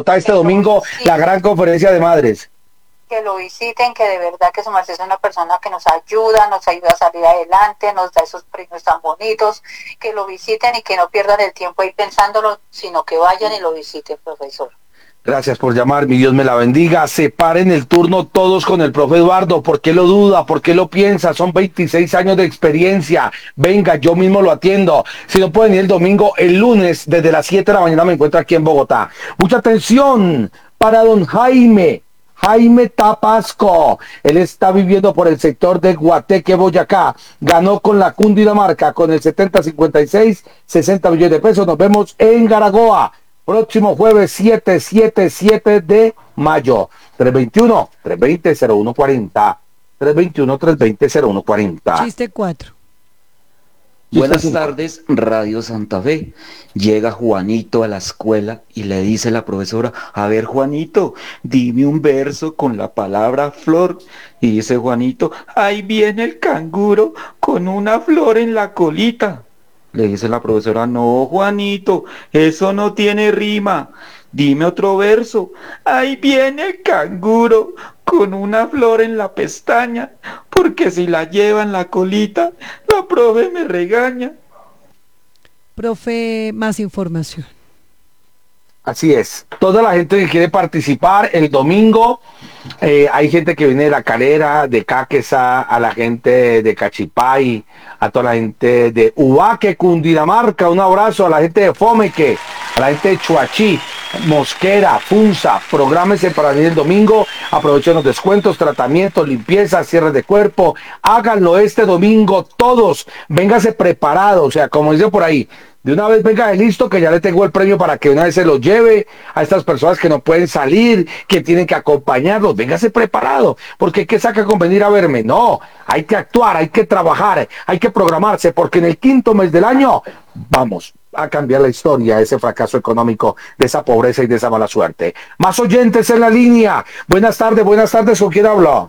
Bogotá este que lo domingo, la visiten, gran conferencia de madres. que lo visiten, que de verdad que su merced es una persona que nos ayuda a salir adelante, nos da esos premios tan bonitos, que lo visiten y que no pierdan el tiempo ahí pensándolo, sino que vayan y lo visiten, profesor. Gracias por llamar, mi Dios me la bendiga. Separen el turno todos con el profe Eduardo. ¿Por qué lo duda? ¿Por qué lo piensa? Son 26 años de experiencia. Venga, yo mismo lo atiendo. Si no pueden ir el domingo, el lunes, desde las 7 de la mañana me encuentro aquí en Bogotá. Mucha atención para don Jaime. Jaime Tapasco, él está viviendo por el sector de Guateque, Boyacá. Ganó con la Cundinamarca con el 70-56, 60 millones de pesos. Nos vemos en Garagoa. Próximo jueves 7 de mayo. 321-320-0140. 321-320-0140. Chiste 4. Buenas tardes, Radio Santa Fe. Llega Juanito a la escuela y le dice la profesora, a ver Juanito, dime un verso con la palabra flor. Y dice Juanito, ahí viene el canguro con una flor en la colita. Le dice la profesora, no Juanito, eso no tiene rima. Dime otro verso. Ahí viene el canguro con una flor en la pestaña, porque si la lleva en la colita, la profe me regaña. Profe, más información. Así es. Toda la gente que quiere participar el domingo, hay gente que viene de La Calera, de Caquesa, a la gente de Cachipay, a toda la gente de Ubaque, Cundinamarca, un abrazo a la gente de Fomeque, a la gente de Chuachí, Mosquera, Funza, prográmese para venir el domingo, aprovechen los descuentos, tratamientos, limpieza, cierre de cuerpo, háganlo este domingo todos, véngase preparado, o sea, como dice por ahí, de una vez venga de listo que ya le tengo el premio para que una vez se lo lleve a estas personas que no pueden salir, que tienen que acompañarlos. Véngase preparado, porque ¿qué saca con venir a verme? No, hay que actuar, hay que trabajar, hay que programarse, porque en el quinto mes del año vamos a cambiar la historia de ese fracaso económico, de esa pobreza y de esa mala suerte. Más oyentes en la línea. Buenas tardes, ¿con quién hablo?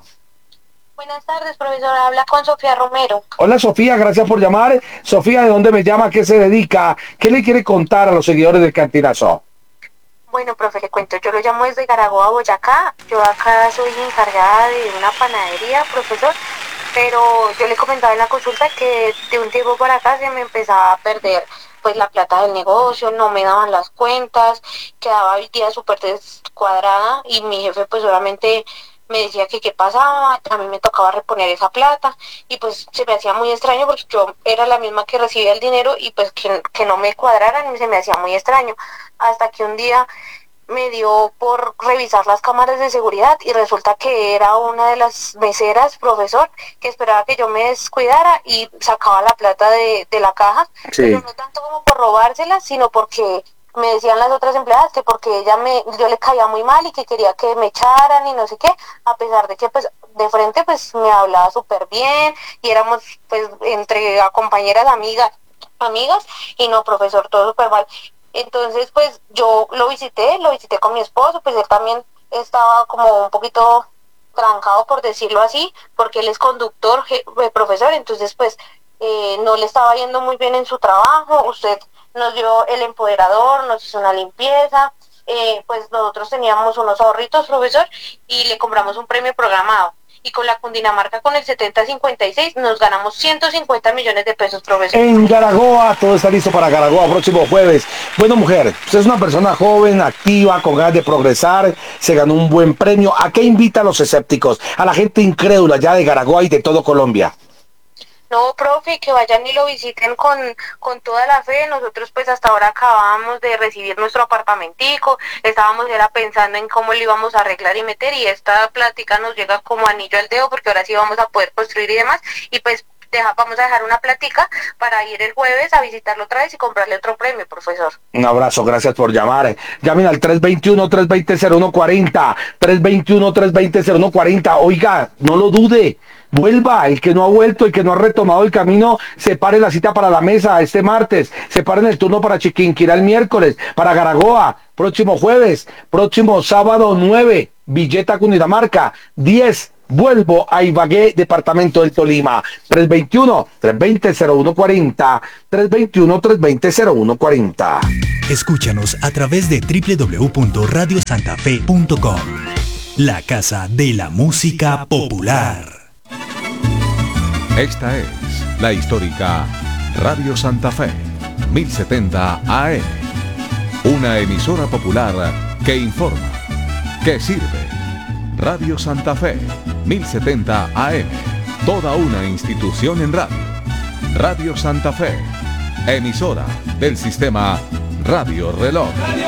Buenas tardes, profesora. Habla con Sofía Romero. Hola Sofía, gracias por llamar. Sofía, ¿de dónde me llama? ¿A qué se dedica? ¿Qué le quiere contar a los seguidores del Cantinazo? Bueno, profe, le cuento. Yo lo llamo desde Garagoa, Boyacá. Yo acá soy encargada de una panadería, profesor. Pero yo le comentaba en la consulta que de un tiempo para acá se me empezaba a perder pues la plata del negocio, no me daban las cuentas, quedaba el día súper descuadrada y mi jefe pues obviamente me decía que qué pasaba, a mí me tocaba reponer esa plata y pues se me hacía muy extraño porque yo era la misma que recibía el dinero y pues que no me cuadraran y se me hacía muy extraño, hasta que un día me dio por revisar las cámaras de seguridad y resulta que era una de las meseras, profesor, que esperaba que yo me descuidara y sacaba la plata de la caja, sí. Pero no tanto como por robársela, sino porque me decían las otras empleadas que porque yo le caía muy mal y que quería que me echaran y no sé qué, a pesar de que pues de frente pues me hablaba súper bien y éramos pues entre compañeras amigas y no, profesor, todo súper mal. Entonces pues yo lo visité con mi esposo, pues él también estaba como un poquito trancado por decirlo así, porque él es conductor, profesor, entonces pues no le estaba yendo muy bien en su trabajo. Usted nos dio el empoderador, nos hizo una limpieza, pues nosotros teníamos unos ahorritos, profesor, y le compramos un premio programado. Y con la Cundinamarca, con el 70-56, nos ganamos 150 millones de pesos, profesor. En Garagoa, todo está listo para Garagoa, próximo jueves. Bueno, mujer, usted es una persona joven, activa, con ganas de progresar, se ganó un buen premio. ¿A qué invita a los escépticos? A la gente incrédula ya de Garagoa y de todo Colombia. No, profe, que vayan y lo visiten con toda la fe. Nosotros pues hasta ahora acabamos de recibir nuestro apartamentico, estábamos era pensando en cómo lo íbamos a arreglar y meter y esta plática nos llega como anillo al dedo porque ahora sí vamos a poder construir y demás y pues vamos a dejar una plática para ir el jueves a visitarlo otra vez y comprarle otro premio, profesor. Un abrazo, gracias por llamar. Llamen al 321-320-0140, 321-320-0140. Oiga, no lo dude. Vuelva, el que no ha vuelto, el que no ha retomado el camino, separe la cita para la mesa este martes, separen el turno para Chiquinquirá el miércoles, para Garagoa, próximo jueves, próximo sábado 9, Villeta, Cundinamarca, 10, Vuelvo a Ibagué, departamento del Tolima. 321-320-0140. 321-320-0140. Escúchanos a través de www.radiosantafe.com. La casa de la música popular. Esta es la histórica Radio Santa Fe, 1070 AM. Una emisora popular que informa, que sirve. Radio Santa Fe, 1070 AM. Toda una institución en radio. Radio Santa Fe, emisora del sistema Radio Reloj.